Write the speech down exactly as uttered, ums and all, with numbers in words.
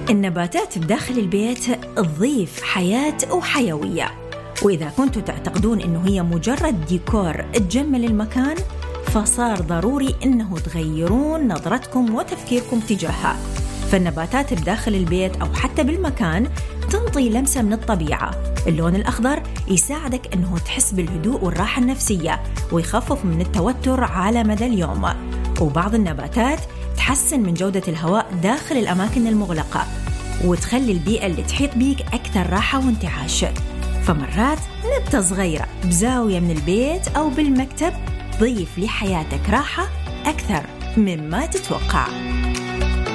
النباتات بداخل البيت تضيف حياة وحيوية، وإذا كنتوا تعتقدون إنه هي مجرد ديكور تجمل المكان، فصار ضروري إنه تغيرون نظرتكم وتفكيركم تجاهها. فالنباتات بداخل البيت أو حتى بالمكان تنطي لمسة من الطبيعة. اللون الأخضر يساعدك إنه تحس بالهدوء والراحة النفسية ويخفف من التوتر على مدى اليوم. وبعض النباتات تحسن من جودة الهواء داخل الأماكن المغلقة وتخلي البيئة اللي تحيط بيك أكثر راحة وانتعاش. فمرات نبتة صغيرة بزاوية من البيت أو بالمكتب ضيف لحياتك راحة أكثر مما تتوقع.